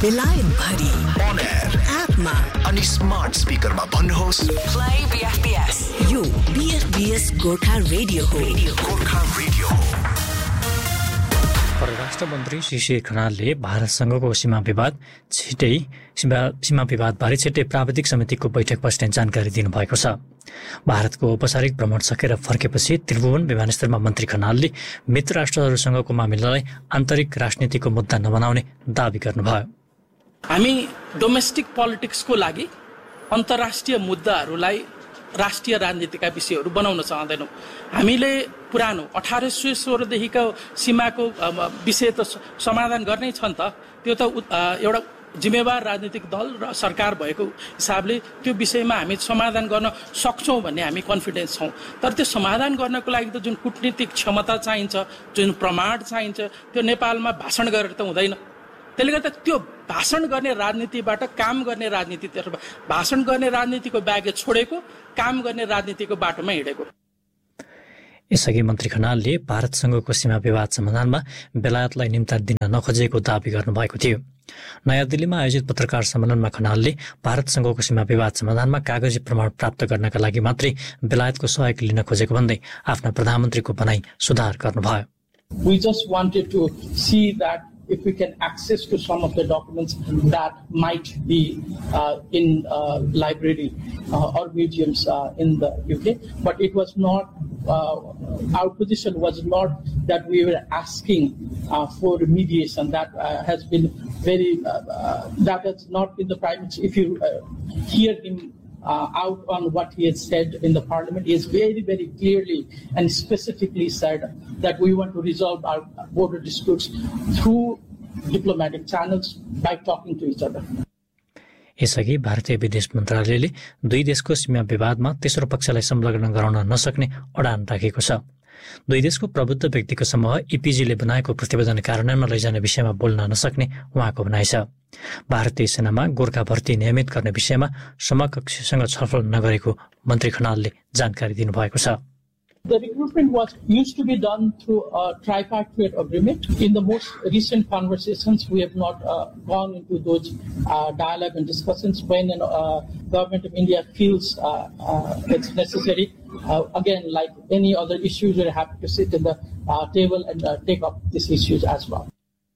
बेलायत भरि On air एपमा अनि स्मार्ट स्पिकरमा भन्नुहोस् Play BFBS. यो BFBS गोर्खा रेडियो हो. गोर्खा रेडियो हो। परराष्ट्र मन्त्री श्री खनालले भारतसँगको सीमा विवादबारे छिट्टै प्राविधिक समितिको बैठक बस्ने जानकारी दिनुभएको छ। भारतको औपचारिक भ्रमण सकेर फर्केपछि त्रिभुवन विमानस्थलमा मन्त्री खनालले मित्र राष्ट्रहरूसँगको मामिलालाई आन्तरिक राजनीतिको मुद्दा नबनाउने दावी गर्नुभयो। हामी डोमेस्टिक पोलिटिक्सको लागि अन्तर्राष्ट्रिय मुद्दाहरूलाई राष्ट्रिय राजनीतिका विषयहरू बनाउन चाहँदैनौँ। हामीले पुरानो 1816 देखिको सीमाको विषय त समाधान गर्नै छ नि त। त्यो त एउटा जिम्मेवार राजनीतिक दल र सरकार भएको हिसाबले त्यो विषयमा हामी समाधान गर्न सक्छौँ भन्ने हामी कन्फिडेन्स छौँ। तर त्यो समाधान गर्नको लागि त जुन कूटनीतिक क्षमता चाहिन्छ, जुन प्रमाण चाहिन्छ, त्यो नेपालमा भाषण गरेर त हुँदैन। त्यसले गर्दा त्यो भाषण गर्ने राजनीतिबाट काम गर्ने राजनीतितर्फ, भाषण गर्ने राजनीतिको ब्यागेज छोडेको, काम गर्ने राजनीतिको बाटोमा हिँडेको। यसअघि मन्त्री खनालले भारतसँगको सीमा विवाद समाधानमा बेलायतलाई निम्ता दिन नखोजेको दावी गर्नुभएको थियो। नयाँ दिल्लीमा आयोजित पत्रकार सम्मेलनमा खनालले भारतसँगको सीमा विवाद समाधानमा कागजी प्रमाण प्राप्त गर्नका लागि मात्रै बेलायतको सहयोग लिन खोजेको भन्दै आफ्ना प्रधानमन्त्रीको भनाई सुधार गर्नुभयो। We just wanted to see that if we can access to some of the documents that might be in library or museums in the UK, but it was not, our position was not that we were asking for mediation. That has been very, that has not been the prime. If you hear him out on what he has said in the parliament, he has very, very clearly and specifically said that we want to resolve our border disputes through diplomatic channels by talking to each other. यसअघि भारतीय विदेश मन्त्रालयले दुई देशको सीमा विवादमा तेस्रो पक्षलाई संलग्न गराउन नसक्ने अडान राखेको छ। दुई देशको प्रबुद्ध व्यक्तिको समूह इपिजीले बनाएको प्रतिवेदन कार्यान्वयनमा लैजाने विषयमा बोल्न नसक्ने उहाँको भनाइ छ। भारतीय सेनामा गोर्खा भर्ती नियमित गर्ने विषयमा समकक्षसँग छलफल नगरेको मन्त्री खनालले जानकारी दिनुभएको छ। The recruitment used to be done through a tripartite agreement. In the most recent conversations, we have not gone into those dialogue and discussions. When government of India feels it's necessary, again, like any other issues, we're happy to sit in the table and take up these issues as well.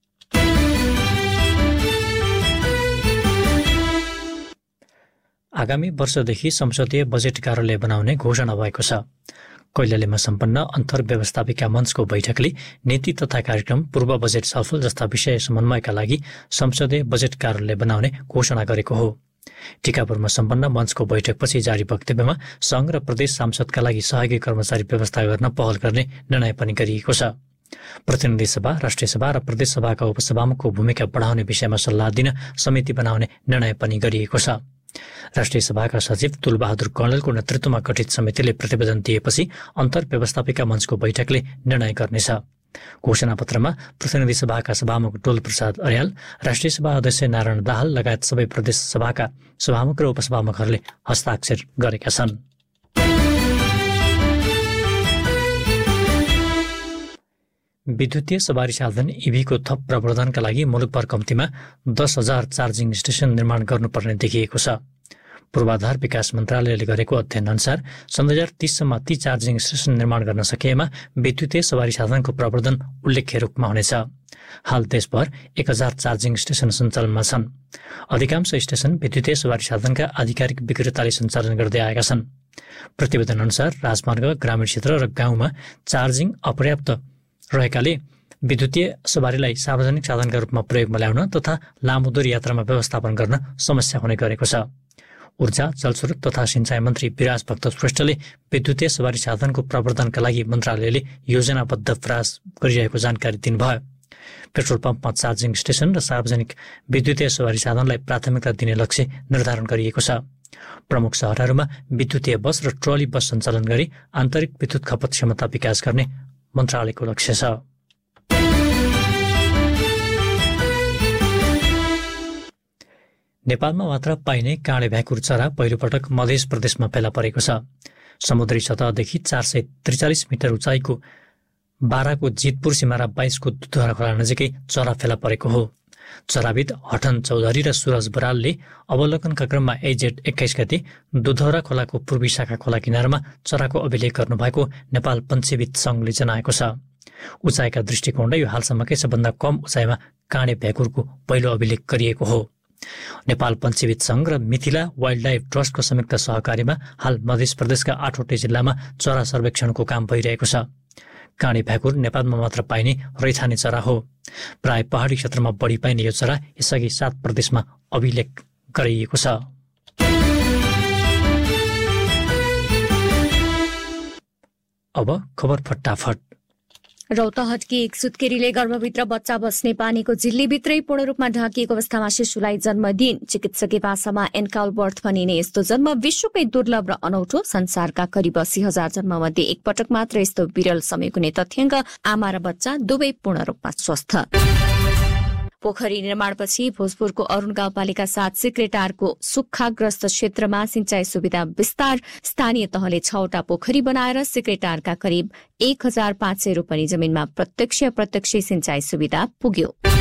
आगामी वर्षदेखि संसदीय budget कार्यालय बनाउने घोषणा भएको छ। कैलालीमा सम्पन्न अन्तर्व्यवस्थापिका मञ्चको बैठकले नीति तथा कार्यक्रम, पूर्व बजेट छलफल जस्ता विषय समन्वयका लागि संसदीय बजेट कार्यालय बनाउने घोषणा गरेको हो। टिकापुरमा सम्पन्न मञ्चको बैठकपछि जारी वक्तव्यमा संघ र प्रदेश सांसदका लागि सहयोगी कर्मचारी व्यवस्था गर्न पहल गर्ने निर्णय पनि गरिएको छ। प्रतिनिधि सभा, राष्ट्रिय सभा र प्रदेश सभाका उपसभामुखको भूमिका बढाउने विषयमा सल्लाह दिन समिति बनाउने निर्णय पनि गरिएको छ। राष्ट्रिय सभाका सचिव तुलबहादुर कणेलको नेतृत्वमा गठित समितिले प्रतिवेदन दिएपछि अन्तर्व्यवस्थापिका मञ्चको बैठकले निर्णय गर्नेछ। घोषणापत्रमा प्रतिनिधि सभाका सभामुख डोल प्रसाद अर्याल, राष्ट्रिय सभा अध्यक्ष नारायण दाहाल लगायत सबै प्रदेश सभाका सभामुख र उपसभामुखहरूले हस्ताक्षर गरेका छन्। विद्युतीय सवारी साधन इभीको थप प्रवर्धनका लागि मुलुकभर कम्तीमा 10,000 चार्जिङ स्टेसन निर्माण गर्नुपर्ने देखिएको छ। पूर्वाधार विकास मन्त्रालयले गरेको अध्ययन अनुसार सन् 2030 सम्म ती चार्जिङ स्टेसन निर्माण गर्न सकिएमा विद्युतीय सवारी साधनको प्रवर्धन उल्लेख्य रूपमा हुनेछ। हाल देशभर 1000 चार्जिङ स्टेसन सञ्चालनमा छन्। अधिकांश स्टेसन विद्युतीय सवारी साधनका आधिकारिक विक्रेताले सञ्चालन गर्दै आएका छन्। प्रतिवेदन अनुसार राजमार्ग, ग्रामीण क्षेत्र र गाउँमा चार्जिङ अपर्याप्त रहेकाले विद्युतीय सवारीलाई सार्वजनिक साधनका रूपमा प्रयोगमा ल्याउन तथा लामो दूरी यात्रामा व्यवस्थापन गर्न समस्या हुने गरेको छ। ऊर्जा, जलस्रोत तथा सिंचाई मन्त्री विराज भक्त श्रेष्ठले विद्युतीय सवारी साधनको प्रवर्धनका लागि मन्त्रालयले योजनाबद्ध प्रयास गरिरहेको जानकारी दिनुभयो। पेट्रोल पम्पमा चार्जिङ स्टेसन र सार्वजनिक विद्युतीय सवारी साधनलाई प्राथमिकता दिने लक्ष्य निर्धारण गरिएको छ। प्रमुख शहरहरूमा विद्युतीय बस र ट्रली बस सञ्चालन गरी आन्तरिक विद्युत खपत क्षमता विकास गर्ने मन्त्रालयको लक्ष्य छ। नेपालमा मात्र पाइने काँडे भ्याकुर चरा पहिलोपटक मध्य प्रदेशमा फेला परेको छ। समुद्री सतहदेखि 443 मिटर उचाइको बाराको जितपुर सिमारा 22 को दुधरा खोला नजिकै चरा फेला परेको हो। चराविद हठन चौधरी र सुरज बरालले अवलोकनका क्रममा एजेड 21 गते दुधौरा खोलाको पूर्वी शाखा खोला किनारमा चराको अभिलेख गर्नुभएको नेपाल पन्छीविद संघले जनाएको छ। उचाइका दृष्टिकोणले यो हालसम्मकै सबभन्दा कम उचाइमा काँडे भ्याकुरको पहिलो अभिलेख गरिएको हो। नेपाल पन्छीविद संघ र मिथिला वाइल्ड लाइफ ट्रस्टको संयुक्त सहकारीमा हाल मध्य प्रदेशका 8वटै जिल्लामा चरा सर्वेक्षणको काम भइरहेको छ। काँडे भ्याकुर नेपालमा मात्र पाइने रैथाने चरा हो। प्राय पहाडी क्षेत्रमा बढी पाइने यो चरा यसअघि 7 प्रदेशमा अभिलेख गरिएको छ। अब खबर फटाफट। रौतहटकी एक सुत्केरीले गर्भभित्र बच्चा बस्ने पानीको झिल्लीभित्रै पूर्ण रूपमा ढाकिएको अवस्थामा शिशुलाई जन्म दिइन्। चिकित्सकीय भाषामा एन्काल बर्थ भनिने यस्तो जन्म विश्वकै दुर्लभ र अनौठो। संसारका करिब 80,000 जन्ममध्ये एक पटक मात्र यस्तो विरल समय हुने तथ्याङ्क। आमा र बच्चा दुवै पूर्ण रूपमा स्वस्थ। पोखरी निर्माणपछि भोजपुरको अरुण गाउँपालिका 7 सिक्रेटारको सुक्खाग्रस्त क्षेत्रमा सिंचाई सुविधा विस्तार। स्थानीय तहले 6वटा पोखरी बनाएर सिक्रेटारका करिब 1,500 रोपनी जमिनमा प्रत्यक्ष सिंचाई सुविधा पुग्यो।